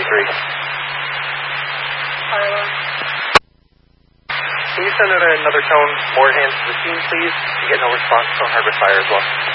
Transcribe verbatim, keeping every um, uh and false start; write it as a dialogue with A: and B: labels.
A: three.
B: Carla.
A: Can you send out another tone, more hands to the scene, please? You get no response from Harbor Fire as well.